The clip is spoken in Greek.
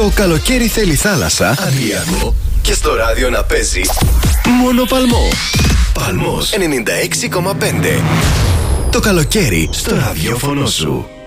Το καλοκαίρι θέλει θάλασσα, Αδριακό, και στο ράδιο να παίζει μόνο Παλμό. Παλμός 96,5. Το καλοκαίρι στο ραδιόφωνο σου.